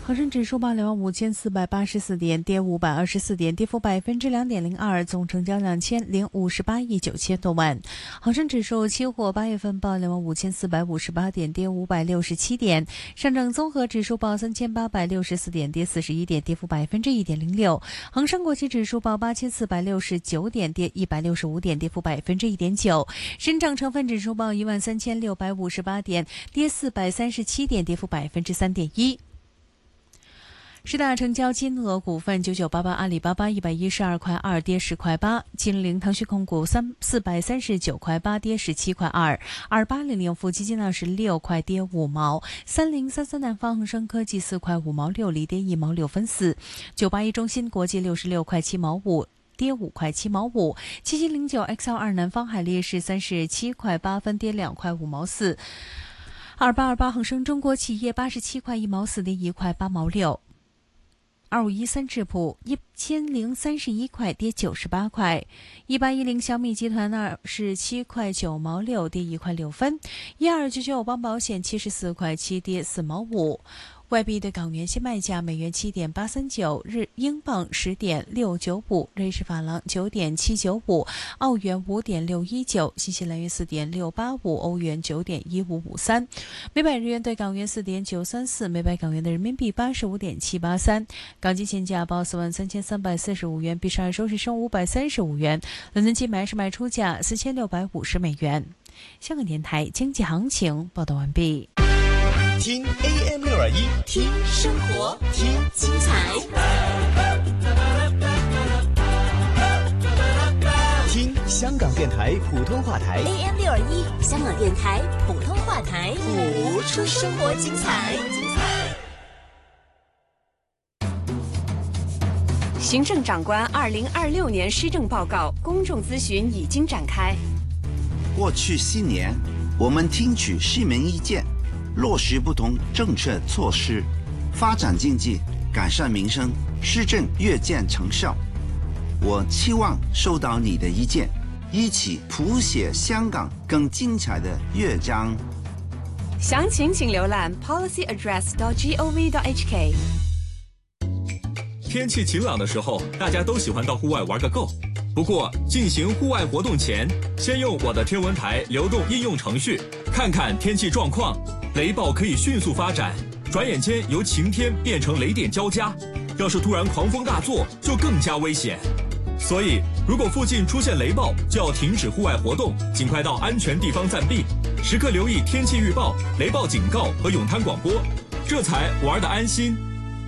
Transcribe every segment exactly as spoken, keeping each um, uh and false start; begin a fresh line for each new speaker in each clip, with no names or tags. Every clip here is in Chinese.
恒生指数报两万五千四百八十四点，跌五百二十四点，跌幅百分之两点零二，总成交两千零五十八亿九千多万。恒生指数期货八月份报两万五千四百五十八点，跌五百六十七点。上证综合指数报三千八百六十四点，跌四十一点，跌幅百分之一点零六。恒生国际指数报八千四百六十九点，跌一百六十五点，跌幅百分之一点九。深证成分指数报一万三千六百五十八点，跌四百三十七点，跌幅百分之三点一。十大成交金额股份：九九八八阿里巴巴一百一十二块二，跌十块八；金陵腾讯控股三四百三十九块八，跌十七块二；二八零零富基金二十六块，跌五毛；三零三三南方恒生科技四块五毛六厘，跌一毛六分四；九八一中芯国际六十六块七毛五。跌五块七毛五，七七零九 X L 二南方海力士三十七块八分，跌两块五毛四；二八二八恒生中国企业八十七块一毛四，跌一块八毛六；二五一三智普一千零三十一块，跌九十八块；一八一零小米集团二十七块九毛六，跌一块六分；一二九九邦保险七十四块七，跌四毛五。外币对港元现卖价：美元七点八三九，日英镑十点六九五，瑞士法郎九点七九五，澳元五点六一九，新西兰元四点六八五，欧元九点一五五三，每百日元对港元四点九三四，每百港元的人民币八十五点七八三。港金现价报四万三千三百四十五元，比上日收市升五百三十五元。伦敦金买是卖出价四千六百五十美元。香港电台经济行情报道完毕。
听 A M 六二一，
听生活，
听
精彩，
听香港电台普通话台
A M 六二一，香港电台普通话台，
谱
出生活精彩。
行政长官二零二六年施政报告公众咨询已经展开。
过去四年，我们听取市民意见，落实不同政策措施，发展经济，改善民生，施政越见成效。我期望收到你的意见，一起谱写香港更精彩的乐章。
详情请浏览 policy address dot gov dot h k。
天气晴朗的时候，大家都喜欢到户外玩个够。不过，进行户外活动前，先用我的天文台流动应用程序看看天气状况。雷暴可以迅速发展，转眼间由晴天变成雷电交加。要是突然狂风大作，就更加危险。所以，如果附近出现雷暴，就要停止户外活动，尽快到安全地方暂避，时刻留意天气预报、雷暴警告和泳滩广播，这才玩得安心。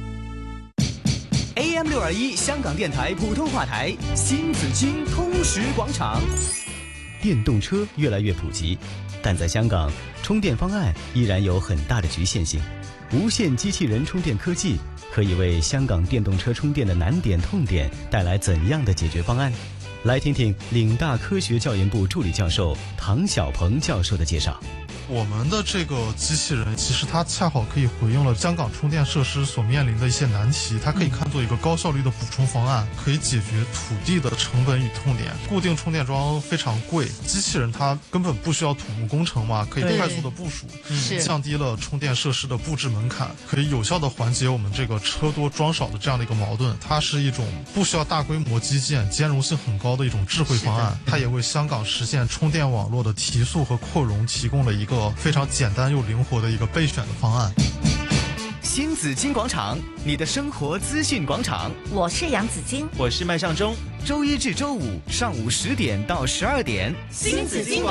A M 六二一香港电台普通话台新紫金通识广场。电动车越来越普及，但在香港，充电方案依然有很大的局限性。无线机器人充电科技可以为香港电动车充电的难点痛点带来怎样的解决方案？来听听岭大科学教研部助理教授唐小鹏教授的介绍。
我们的这个机器人其实它恰好可以回应了香港充电设施所面临的一些难题，它可以看作一个高效率的补充方案，可以解决土地的成本与痛点。固定充电桩非常贵，机器人它根本不需要土木工程嘛，可以快速的部署，降低了充电设施的布置门槛，可以有效的缓解我们这个车多装少的这样的一个矛盾。它是一种不需要大规模基建、兼容性很高的一种智慧方案，它也为香港实现充电网络的提速和扩容提供了一个非常简单又灵活的一个备选的方案。
新紫金广场，你的生活资讯广场。
我是杨紫金，
我是麦尚中。周一至周五上午十点到十二点，
新紫金